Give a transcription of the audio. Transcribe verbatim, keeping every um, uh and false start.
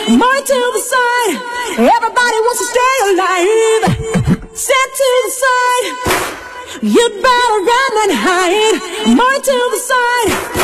Mind to the side. Everybody wants to stay alive. Set to the side. You'd better run and hide. Mind to the side.